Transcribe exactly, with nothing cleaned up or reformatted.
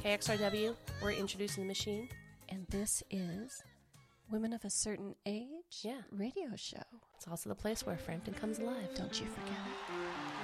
K X R W, we're introducing the machine. And this is Women of a Certain Age Yeah. radio show. It's also the place where Frampton comes alive. Don't you forget it.